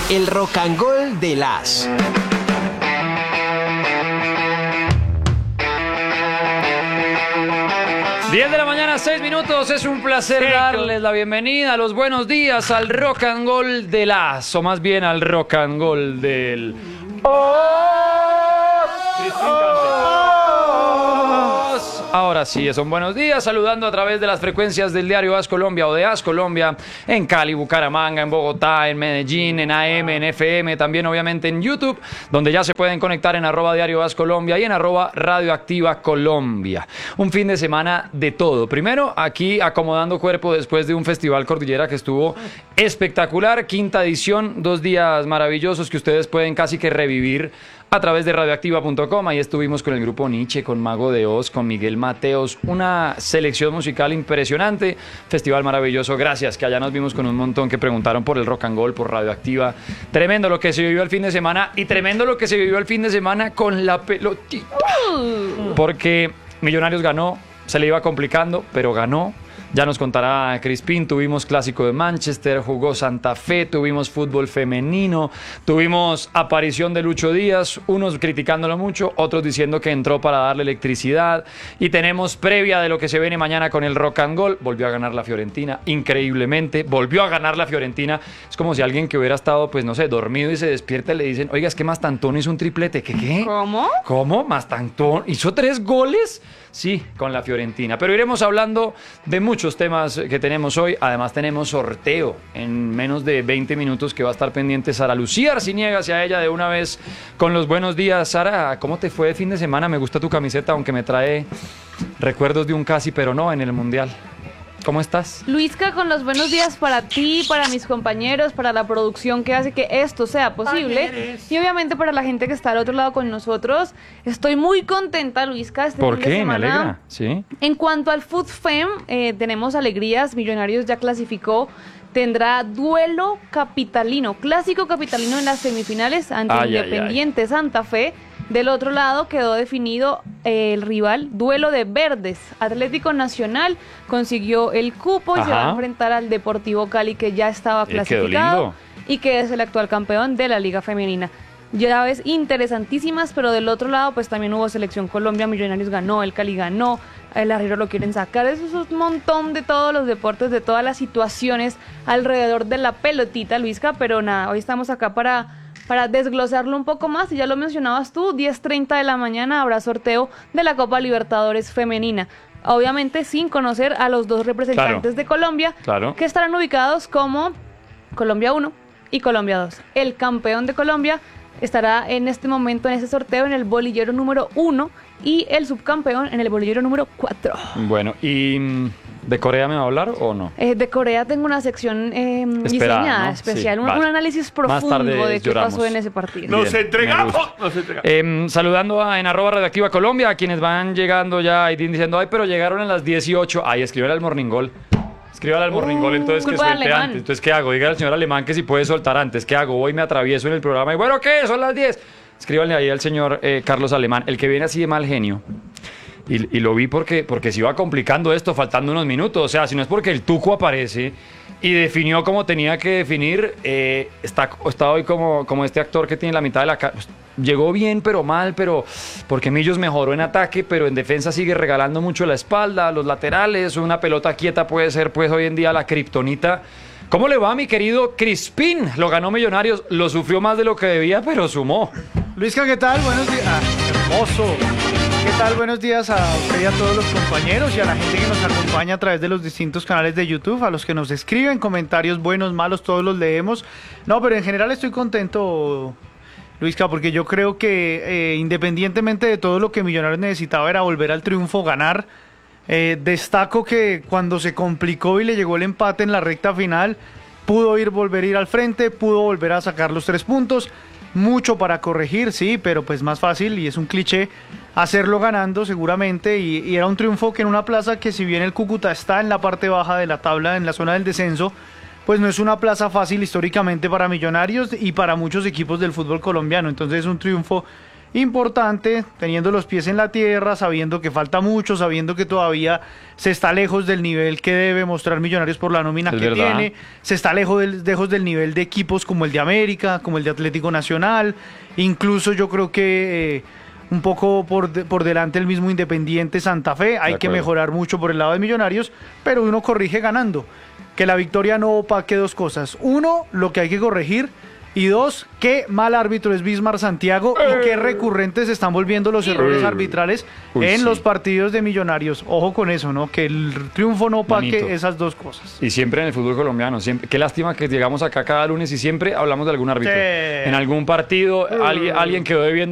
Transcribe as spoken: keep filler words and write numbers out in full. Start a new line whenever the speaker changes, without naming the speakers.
El Rock and Roll de las.
diez de la mañana, seis minutos. Es un placer darles la bienvenida, los buenos días al Rock and Roll de las, o más bien al Rock and Roll del... ¡Oh! Ahora sí, son buenos días, saludando a través de las frecuencias del diario As Colombia o de As Colombia, en Cali, Bucaramanga, en Bogotá, en Medellín, en A M, en F M, también obviamente en YouTube, donde ya se pueden conectar en arroba diario As Colombia y en arroba Radioactiva Colombia. Un fin de semana de todo. Primero, aquí acomodando cuerpo después de un festival Cordillera que estuvo espectacular, quinta edición, dos días maravillosos que ustedes pueden casi que revivir a través de radioactiva punto com. Ahí estuvimos con el grupo Nietzsche, con Mago de Oz, con Miguel Mateos, una selección musical impresionante, festival maravilloso, gracias, que allá nos vimos con un montón que preguntaron por el Rock and Roll, por Radioactiva. Tremendo lo que se vivió el fin de semana y tremendo lo que se vivió el fin de semana con la pelotita, porque Millonarios ganó, se le iba complicando, pero ganó. Ya nos contará Crispín, tuvimos Clásico de Manchester, jugó Santa Fe, tuvimos fútbol femenino, tuvimos aparición de Lucho Díaz, unos criticándolo mucho, otros diciendo que entró para darle electricidad, y tenemos previa de lo que se viene mañana con el Rock and Roll. Volvió a ganar la Fiorentina, increíblemente, volvió a ganar la Fiorentina. Es como si alguien que hubiera estado, pues no sé, dormido y se despierta y le dicen, oiga, es que Mastantón hizo un triplete. ¿Qué qué?
¿Cómo?
¿Cómo? ¿Mastantón hizo tres goles? Sí, con la Fiorentina. Pero iremos hablando de muchos temas que tenemos hoy. Además tenemos sorteo en menos de veinte minutos que va a estar pendiente Sara Lucía Arciniega, hacia ella de una vez con los buenos días. Sara, ¿cómo te fue de fin de semana? Me gusta tu camiseta, aunque me trae recuerdos de un casi, pero no en el Mundial. ¿Cómo estás?
Luisca, con los buenos días para ti, para mis compañeros, para la producción que hace que esto sea posible y obviamente para la gente que está al otro lado con nosotros. Estoy muy contenta, Luisca, este
¿Por
fin
qué?
de
Me
semana.
alegra, sí.
En cuanto al Food Fem, eh, tenemos alegrías. Millonarios ya clasificó. Tendrá duelo capitalino, clásico capitalino en las semifinales ante
Ay,
Independiente
ay, ay.
Santa Fe. Del otro lado quedó definido eh, el rival, duelo de verdes. Atlético Nacional consiguió el cupo y
Ajá.
se va a enfrentar al Deportivo Cali, que ya estaba
Eh, quedó
clasificado
lindo.
y que es el actual campeón de la Liga Femenina. Llaves interesantísimas, pero del otro lado pues también hubo Selección Colombia, Millonarios ganó, el Cali ganó, el Arriero lo quieren sacar. Eso es un montón de todos los deportes, de todas las situaciones alrededor de la pelotita, Luisca, pero nada, hoy estamos acá para... para desglosarlo un poco más, y ya lo mencionabas tú, diez treinta de la mañana habrá sorteo de la Copa Libertadores Femenina. Obviamente sin conocer a los dos representantes
Claro.
de Colombia,
Claro.
que estarán ubicados como Colombia uno y Colombia dos. El campeón de Colombia estará en este momento en ese sorteo en el bolillero número uno y el subcampeón en el bolillero número cuatro.
Bueno, ¿y mm, de Corea me va a hablar o no?
Eh, de Corea tengo una sección eh, diseñada,
¿no?
especial,
Sí,
un,
vale.
un análisis
Más tarde
profundo de qué
lloramos.
pasó en ese partido.
Bien,
Nos
me
entregamos,
gusta.
nos entregamos.
Eh, saludando a, en arroba Radioactiva Colombia a quienes van llegando ya y diciendo, ay, pero llegaron a las dieciocho. Ay, escriban al Morning Call. Escriban al Morning Call, entonces que
culpa de
suelte
Alemán.
antes. Entonces, ¿qué hago? Diga al señor Alemán que si puede soltar antes. ¿Qué hago? Voy, me atravieso en el programa y bueno, ¿qué? Son las diez. Escríbanle ahí al señor eh, Carlos Alemán, el que viene así de mal genio. Y, y lo vi porque, porque se iba complicando esto, faltando unos minutos. O sea, si no es porque el Tuco aparece y definió como tenía que definir, eh, está, está hoy como, como este actor que tiene la mitad de la cara. Pues, llegó bien, pero mal, pero porque Millos mejoró en ataque, pero en defensa sigue regalando mucho la espalda, los laterales. Una pelota quieta puede ser, pues, hoy en día la kriptonita. ¿Cómo le va, mi querido Crispín? Lo ganó Millonarios, lo sufrió más de lo que debía, pero sumó.
Luisca, ¿qué tal? Buenos días. Ah, hermoso. ¿Qué tal? Buenos días a usted y a todos los compañeros y a la gente que nos acompaña a través de los distintos canales de YouTube, a los que nos escriben comentarios buenos, malos, todos los leemos. No, pero en general estoy contento, Luisca, porque yo creo que eh, independientemente de todo lo que Millonarios necesitaba era volver al triunfo, ganar. Eh, destaco que cuando se complicó y le llegó el empate en la recta final, pudo ir, volver a ir al frente, pudo volver a sacar los tres puntos. Mucho para corregir, sí, pero pues más fácil, y es un cliché, hacerlo ganando seguramente, y, y era un triunfo que en una plaza que, si bien el Cúcuta está en la parte baja de la tabla, en la zona del descenso, pues no es una plaza fácil históricamente para Millonarios y para muchos equipos del fútbol colombiano. Entonces es un triunfo importante, teniendo los pies en la tierra, sabiendo que falta mucho, sabiendo que todavía se está lejos del nivel que debe mostrar Millonarios por la nómina
Es
que
verdad.
tiene, se está lejos del, lejos del nivel de equipos como el de América, como el de Atlético Nacional, incluso yo creo que eh, un poco por, de- por delante el mismo Independiente Santa Fe, hay que
acuerdo.
mejorar mucho por el lado de Millonarios, pero uno corrige ganando, que la victoria no opaque dos cosas, uno, lo que hay que corregir, y dos, qué mal árbitro es Bismar Santiago y qué recurrentes se están volviendo los errores
Eh.
arbitrales
Uy,
en
sí.
los partidos de Millonarios. Ojo con eso, ¿no? Que el triunfo no opaque
Manito.
esas dos cosas.
Y siempre en el fútbol colombiano, siempre, qué lástima que llegamos acá cada lunes y siempre hablamos de algún árbitro.
Sí.
En algún partido alguien, alguien quedó debiendo